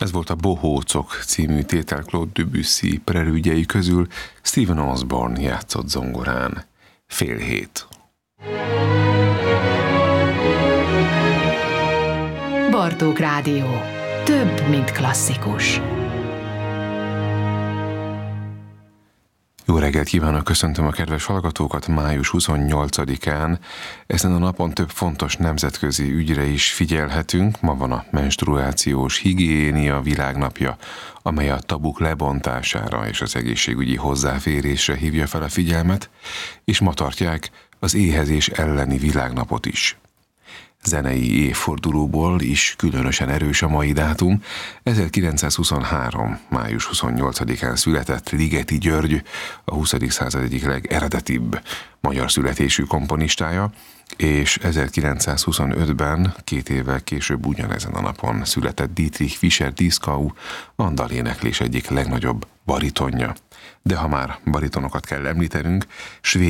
Ez volt a Bohócok című tétel Claude Debussy prelüdjei közül. Stephen Osborne játszott zongorán. 6:30. Bartók Rádió. Több, mint klasszikus. Jó reggelt kívánok, köszöntöm a kedves hallgatókat május 28-án. Ezen a napon több fontos nemzetközi ügyre is figyelhetünk. Ma van a menstruációs higiénia világnapja, amely a tabuk lebontására és az egészségügyi hozzáférésre hívja fel a figyelmet, és ma tartják az éhezés elleni világnapot is. Zenei évfordulóból is különösen erős a mai dátum. 1923. május 28-án született Ligeti György, a 20. század egyik legeredetibb magyar születésű komponistája, és 1925-ben, 2 évvel később ugyanezen a napon született Dietrich Fischer-Dieskau, a daléneklés egyik legnagyobb baritonja. De ha már baritonokat kell említenünk,